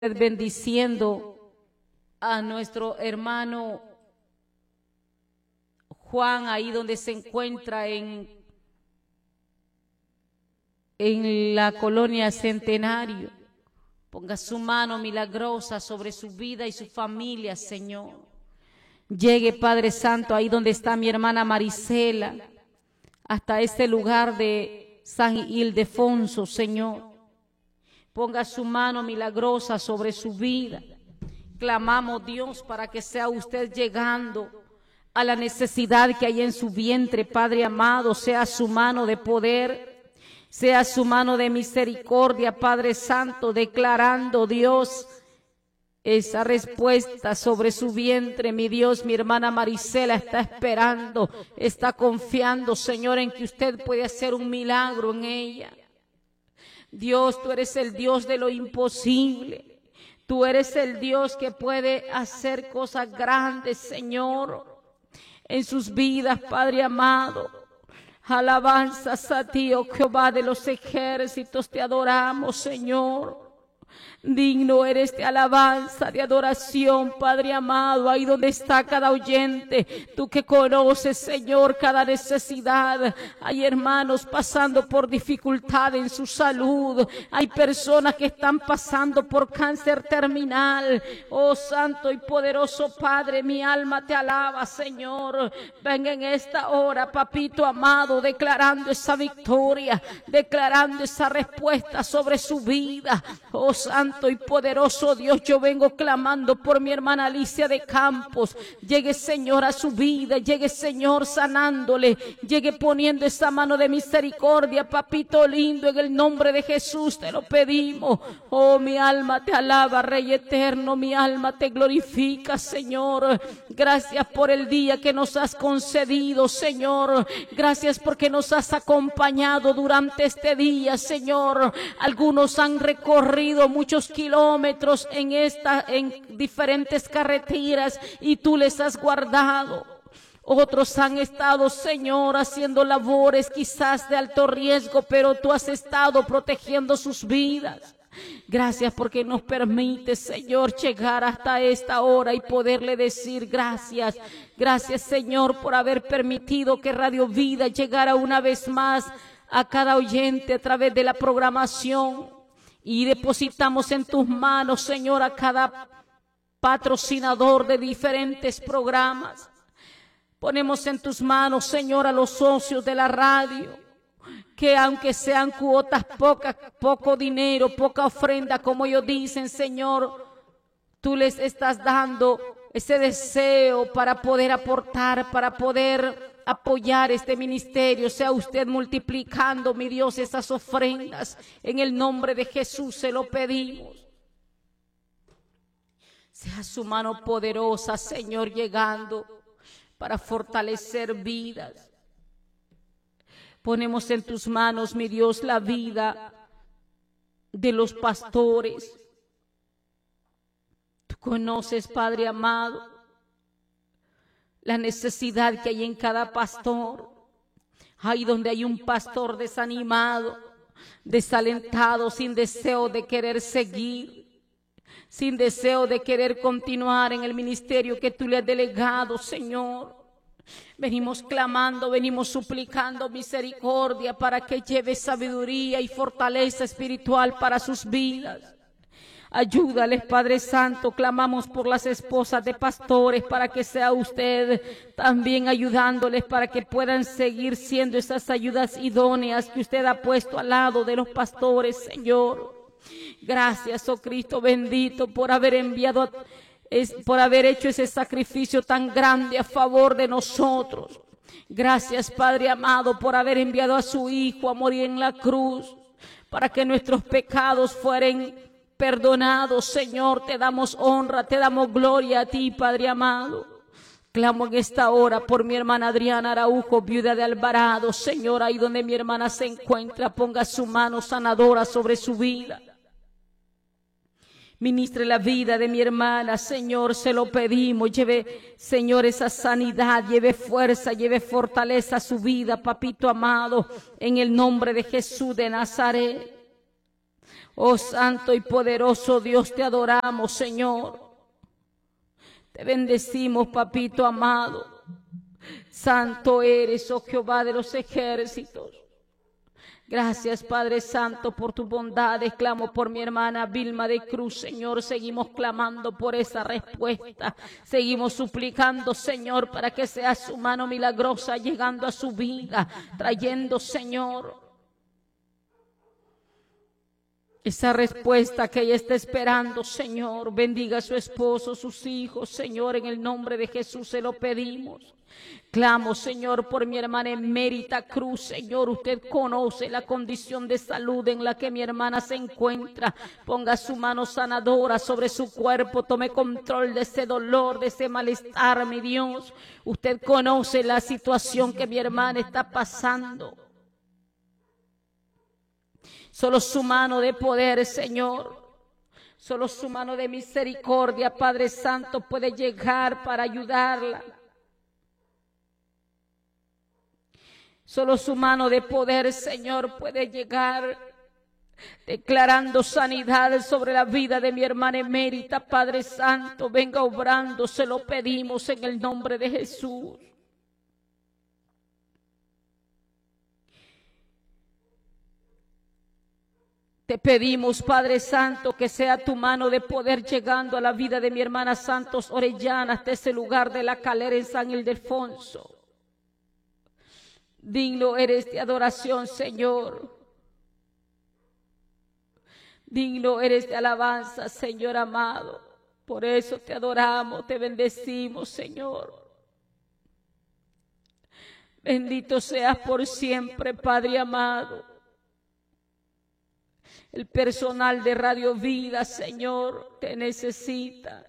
bendiciendo a nuestro hermano Juan, ahí donde se encuentra en la colonia Centenario. Ponga su mano milagrosa sobre su vida y su familia, Señor. Llegue, Padre Santo, ahí donde está mi hermana Marisela, hasta este lugar de San Ildefonso, Señor. Ponga su mano milagrosa sobre su vida. Clamamos, Dios, para que sea usted llegando a la necesidad que hay en su vientre, Padre amado. Sea su mano de poder, sea su mano de misericordia, Padre Santo, declarando, Dios, esa respuesta sobre su vientre. Mi Dios, mi hermana Marisela está esperando, está confiando, Señor, en que usted puede hacer un milagro en ella. Dios, tú eres el Dios de lo imposible. Tú eres el Dios que puede hacer cosas grandes, Señor, en sus vidas, Padre amado. Alabanzas a ti, oh Jehová de los ejércitos, te adoramos, Señor. Digno eres de alabanza, de adoración, Padre amado, ahí donde está cada oyente, tú que conoces, Señor, cada necesidad. Hay hermanos pasando por dificultad en su salud, hay personas que están pasando por cáncer terminal. Oh Santo y poderoso Padre, mi alma te alaba, Señor. Venga en esta hora, papito amado, declarando esa victoria, declarando esa respuesta sobre su vida. Oh Santo y poderoso Dios, yo vengo clamando por mi hermana Alicia de Campos. Llegue, Señor, a su vida, llegue, Señor, sanándole, llegue poniendo esa mano de misericordia, papito lindo, en el nombre de Jesús te lo pedimos. Oh, mi alma te alaba, Rey eterno, mi alma te glorifica, Señor. Gracias por el día que nos has concedido, Señor. Gracias porque nos has acompañado durante este día, Señor. Algunos han recorrido muchos kilómetros en diferentes carreteras y tú les has guardado. Otros han estado, Señor, haciendo labores quizás de alto riesgo, pero tú has estado protegiendo sus vidas. Gracias porque nos permite, Señor, llegar hasta esta hora y poderle decir gracias. Gracias, Señor, por haber permitido que Radio Vida llegara una vez más a cada oyente a través de la programación. Y depositamos en tus manos, Señor, a cada patrocinador de diferentes programas. Ponemos en tus manos, Señor, a los socios de la radio, que aunque sean cuotas pocas, poco dinero, poca ofrenda, como ellos dicen, Señor, tú les estás dando ese deseo para poder aportar, para poder apoyar este ministerio. Sea usted multiplicando, mi Dios, esas ofrendas. En el nombre de Jesús se lo pedimos. Sea su mano poderosa, Señor, llegando para fortalecer vidas. Ponemos en tus manos, mi Dios, la vida de los pastores. Tú conoces, Padre amado, la necesidad que hay en cada pastor. Ahí donde hay un pastor desanimado, desalentado, sin deseo de querer seguir, sin deseo de querer continuar en el ministerio que tú le has delegado, Señor. Venimos clamando, venimos suplicando misericordia para que lleve sabiduría y fortaleza espiritual para sus vidas. Ayúdales, Padre Santo. Clamamos por las esposas de pastores para que sea usted también ayudándoles para que puedan seguir siendo esas ayudas idóneas que usted ha puesto al lado de los pastores, Señor. Gracias, oh Cristo bendito, por haber enviado, por haber hecho ese sacrificio tan grande a favor de nosotros. Gracias, Padre amado, por haber enviado a su Hijo a morir en la cruz para que nuestros pecados fueran perdonados. Señor, te damos honra, te damos gloria a ti, Padre amado. Clamo en esta hora por mi hermana Adriana Araujo, viuda de Alvarado. Señor, ahí donde mi hermana se encuentra, ponga su mano sanadora sobre su vida. Ministre la vida de mi hermana, Señor, se lo pedimos. Lleve, Señor, esa sanidad, lleve fuerza, lleve fortaleza a su vida, papito amado, en el nombre de Jesús de Nazaret. Oh santo y poderoso Dios, te adoramos, Señor. Te bendecimos, papito amado. Santo eres, oh Jehová de los ejércitos. Gracias, Padre Santo, por tus bondades. Clamo por mi hermana Vilma de Cruz, Señor. Seguimos clamando por esa respuesta. Seguimos suplicando, Señor, para que sea su mano milagrosa llegando a su vida, trayendo, Señor, esa respuesta que ella está esperando, Señor. Bendiga a su esposo, sus hijos, Señor, en el nombre de Jesús se lo pedimos. Clamo, Señor, por mi hermana Emérita Cruz, Señor. Usted conoce la condición de salud en la que mi hermana se encuentra. Ponga su mano sanadora sobre su cuerpo. Tome control de ese dolor, de ese malestar, mi Dios. Usted conoce la situación que mi hermana está pasando. Solo su mano de poder, Señor. Solo su mano de misericordia, Padre Santo, puede llegar para ayudarla. Solo su mano de poder, Señor, puede llegar declarando sanidad sobre la vida de mi hermana Emérita. Padre Santo, venga obrando, se lo pedimos en el nombre de Jesús. Te pedimos, Padre Santo, que sea tu mano de poder llegando a la vida de mi hermana Santos Orellana hasta ese lugar de La Calera en San Ildefonso. Digno eres de adoración, Señor. Digno eres de alabanza, Señor amado. Por eso te adoramos, te bendecimos, Señor. Bendito seas por siempre, Padre amado. El personal de Radio Vida, Señor, te necesita.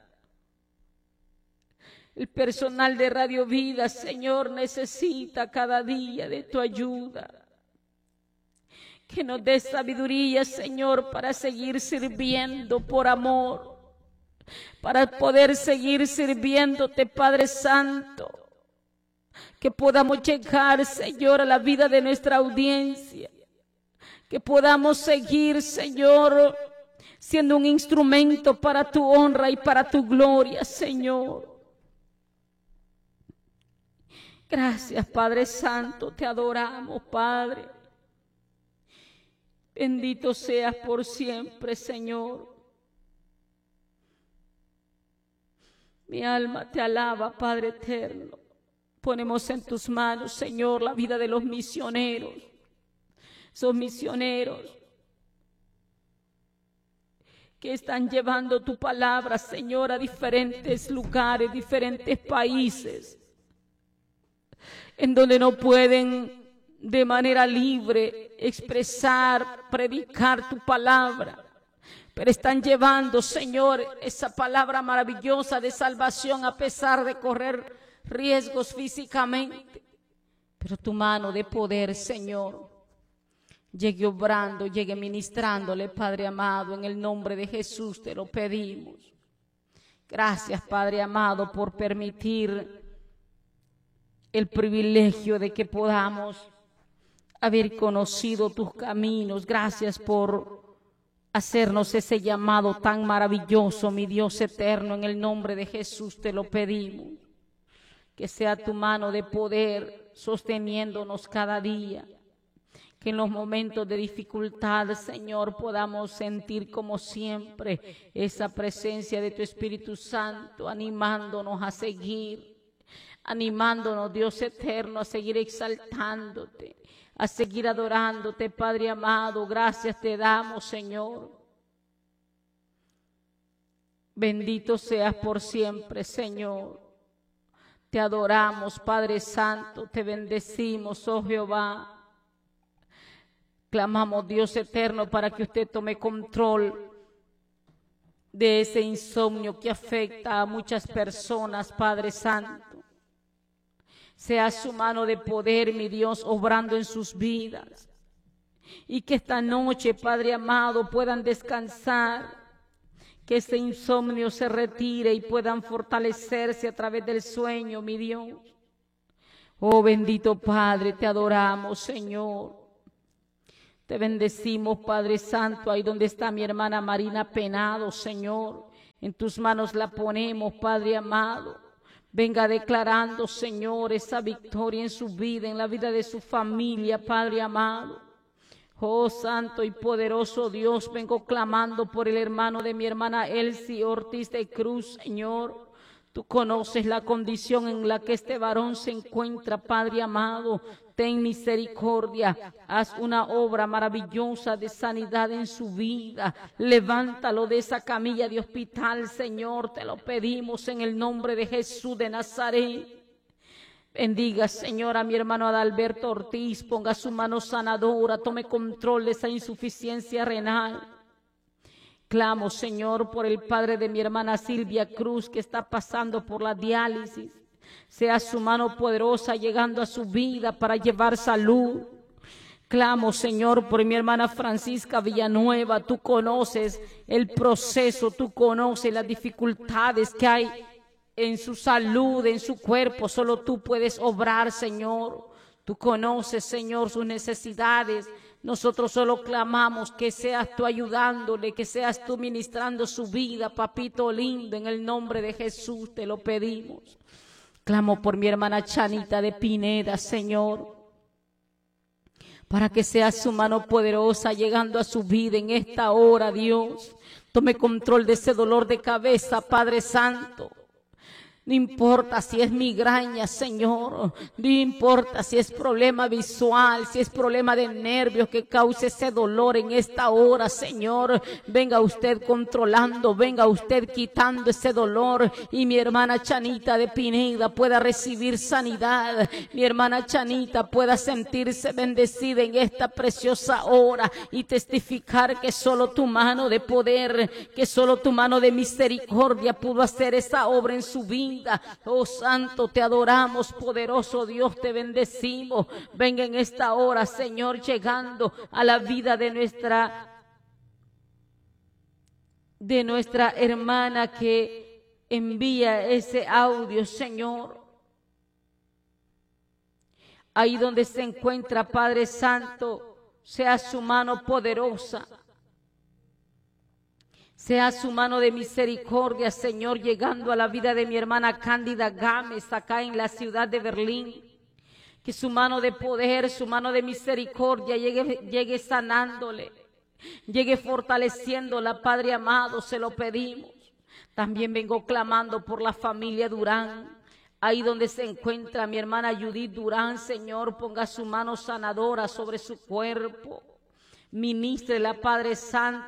El personal de Radio Vida, Señor, necesita cada día de tu ayuda. Que nos des sabiduría, Señor, para seguir sirviendo por amor. Para poder seguir sirviéndote, Padre Santo. Que podamos llegar, Señor, a la vida de nuestra audiencia. Que podamos seguir, Señor, siendo un instrumento para tu honra y para tu gloria, Señor. Gracias, Padre Santo, te adoramos, Padre. Bendito seas por siempre, Señor. Mi alma te alaba, Padre eterno. Ponemos en tus manos, Señor, la vida de los misioneros. Esos misioneros que están llevando tu palabra, Señor, a diferentes lugares, diferentes países, en donde no pueden de manera libre expresar, predicar tu palabra, pero están llevando, Señor, esa palabra maravillosa de salvación a pesar de correr riesgos físicamente. Pero tu mano de poder, Señor, llegue obrando, llegue ministrándole, Padre amado, en el nombre de Jesús te lo pedimos. Gracias, Padre amado, por permitir el privilegio de que podamos haber conocido tus caminos. Gracias por hacernos ese llamado tan maravilloso, mi Dios eterno, en el nombre de Jesús te lo pedimos. Que sea tu mano de poder sosteniéndonos cada día. Que en los momentos de dificultad, Señor, podamos sentir como siempre esa presencia de tu Espíritu Santo, animándonos a seguir, animándonos, Dios eterno, a seguir exaltándote, a seguir adorándote, Padre amado. Gracias te damos, Señor. Bendito seas por siempre, Señor. Te adoramos, Padre Santo, te bendecimos, oh Jehová. Clamamos, Dios eterno, para que usted tome control de ese insomnio que afecta a muchas personas, Padre Santo. Sea su mano de poder, mi Dios, obrando en sus vidas. Y que esta noche, Padre amado, puedan descansar. Que ese insomnio se retire y puedan fortalecerse a través del sueño, mi Dios. Oh bendito Padre, te adoramos, Señor. Te bendecimos, Padre Santo, ahí donde está mi hermana Marina Penado, Señor. En tus manos la ponemos, Padre amado. Venga declarando, Señor, esa victoria en su vida, en la vida de su familia, Padre amado. Oh Santo y poderoso Dios, vengo clamando por el hermano de mi hermana Elsie Ortiz de Cruz, Señor. Tú conoces la condición en la que este varón se encuentra, Padre amado. Ten misericordia, haz una obra maravillosa de sanidad en su vida. Levántalo de esa camilla de hospital, Señor, te lo pedimos en el nombre de Jesús de Nazaret. Bendiga, Señor, a mi hermano Adalberto Ortiz, ponga su mano sanadora, tome control de esa insuficiencia renal. Clamo, Señor, por el padre de mi hermana Silvia Cruz, que está pasando por la diálisis. Sea su mano poderosa llegando a su vida para llevar salud. Clamo, Señor, por mi hermana Francisca Villanueva. Tú conoces el proceso, tú conoces las dificultades que hay en su salud, en su cuerpo. Solo tú puedes obrar, Señor. Tú conoces, Señor, sus necesidades. Nosotros solo clamamos que seas tú ayudándole, que seas tú ministrando su vida, papito lindo, en el nombre de Jesús te lo pedimos. Clamo por mi hermana Chanita de Pineda, Señor, para que sea su mano poderosa llegando a su vida en esta hora, Dios. Tome control de ese dolor de cabeza, Padre Santo. No importa si es migraña, Señor, no importa si es problema visual, si es problema de nervios que cause ese dolor en esta hora, Señor. Venga usted controlando, venga usted quitando ese dolor y mi hermana Chanita de Pineda pueda recibir sanidad. Mi hermana Chanita pueda sentirse bendecida en esta preciosa hora y testificar que solo tu mano de poder, que solo tu mano de misericordia pudo hacer esa obra en su vida. Oh Santo, te adoramos, poderoso Dios, te bendecimos. Venga en esta hora, Señor, llegando a la vida de nuestra hermana que envía ese audio, Señor. Ahí donde se encuentra, Padre Santo, sea su mano poderosa. Sea su mano de misericordia, Señor, llegando a la vida de mi hermana Cándida Gámez, acá en la ciudad de Berlín. Que su mano de poder, su mano de misericordia llegue sanándole, llegue fortaleciéndola, Padre amado, se lo pedimos. También vengo clamando por la familia Durán. Ahí donde se encuentra mi hermana Judith Durán, Señor, ponga su mano sanadora sobre su cuerpo. Ministre la Padre Santo.